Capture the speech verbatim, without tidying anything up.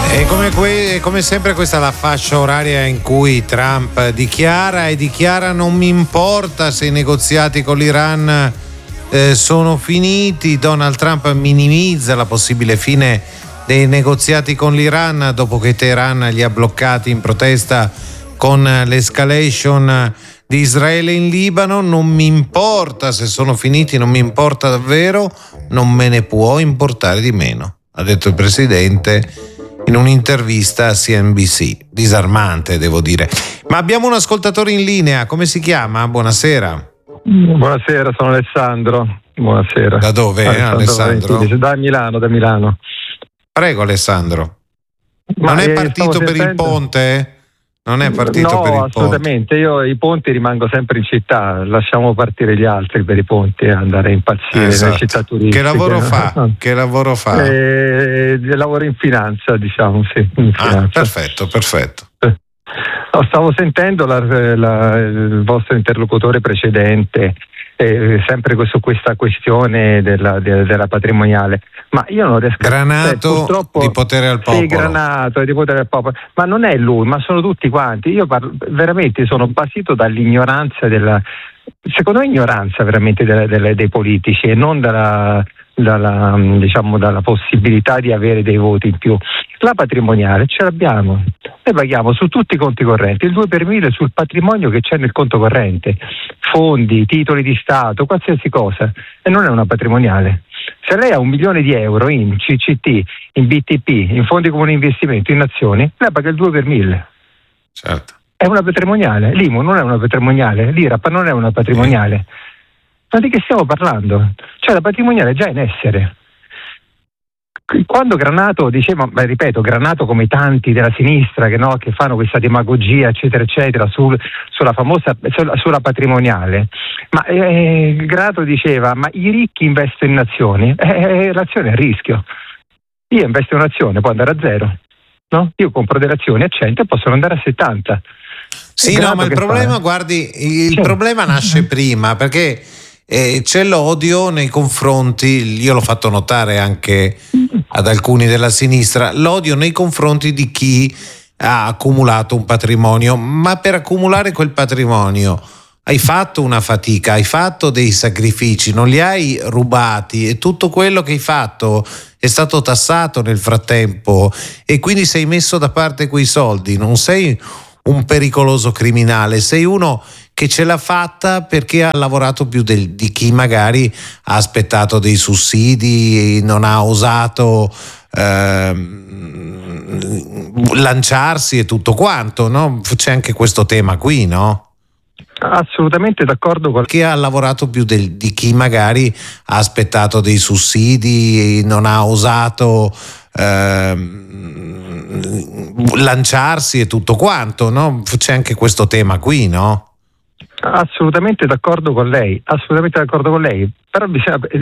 E come, que- come sempre questa è la fascia oraria in cui Trump dichiara e dichiara: non mi importa se i negoziati con l'Iran eh, sono finiti. Donald Trump minimizza la possibile fine dei negoziati con l'Iran dopo che Teheran li ha bloccati in protesta con l'escalation di Israele in Libano. Non mi importa se sono finiti, non mi importa davvero, non me ne può importare di meno, ha detto il presidente in un'intervista a C N B C. Disarmante, devo dire. Ma abbiamo un ascoltatore in linea, come si chiama? Buonasera. Buonasera, sono Alessandro. Buonasera. Da dove? Alessandro? Alessandro? Valentini, da Milano, da Milano. Prego Alessandro. Ma non è eh, partito per sentendo... il ponte? Non è partito no, per il ponte? No, assolutamente. Io i ponti rimango sempre in città, lasciamo partire gli altri per i ponti e andare a impazzire esatto. nelle città turistiche. Che lavoro fa? Che lavoro fa? Eh, lavoro in finanza, diciamo, sì. In finanza. Ah, perfetto, perfetto. No, stavo sentendo la, la, il vostro interlocutore precedente, eh, sempre su questa questione della, de, della patrimoniale, ma io non riesco Granato a... Purtroppo, di potere al popolo. Sì, Granato di potere al popolo, ma non è lui, ma sono tutti quanti. Io parlo, veramente sono basito dall'ignoranza della, secondo me ignoranza veramente della, della, dei politici e non dalla, dalla, diciamo, dalla possibilità di avere dei voti in più. La patrimoniale ce l'abbiamo, noi paghiamo su tutti i conti correnti il due per mille sul patrimonio che c'è nel conto corrente, fondi, titoli di Stato, qualsiasi cosa, e non è una patrimoniale. Se lei ha un milione di euro in C C T, in B T P, in fondi comuni di investimento, in azioni, lei paga il due per mille. Certo. È una patrimoniale. L'I M U non è una patrimoniale, l'I R A P non è una patrimoniale. Ma di che stiamo parlando? Cioè la patrimoniale è già in essere. Quando Granato diceva, ma ripeto, Granato come tanti della sinistra che, no, che fanno questa demagogia eccetera eccetera sul, sulla famosa sulla, sulla patrimoniale, ma eh, Granato diceva ma i ricchi investono in azioni, eh, l'azione è a rischio. Io investo in un'azione, può andare a zero, no? Io compro delle azioni a cento e possono andare a settanta. Sì, no, ma il problema, fa? guardi, il cioè, problema nasce prima, perché eh, c'è l'odio nei confronti, io l'ho fatto notare anche ad alcuni della sinistra, l'odio nei confronti di chi ha accumulato un patrimonio, ma per accumulare quel patrimonio hai fatto una fatica, hai fatto dei sacrifici, non li hai rubati e tutto quello che hai fatto è stato tassato nel frattempo e quindi sei messo da parte quei soldi, non sei un pericoloso criminale, sei uno che ce l'ha fatta perché ha lavorato più del, di chi magari ha aspettato dei sussidi, non ha osato eh, lanciarsi e tutto quanto, no? C'è anche questo tema qui, no? Assolutamente d'accordo con chi ha lavorato più del, di chi magari ha aspettato dei sussidi, non ha osato eh, lanciarsi e tutto quanto, no? C'è anche questo tema qui, no? Assolutamente d'accordo con lei, assolutamente d'accordo con lei, però bisogna,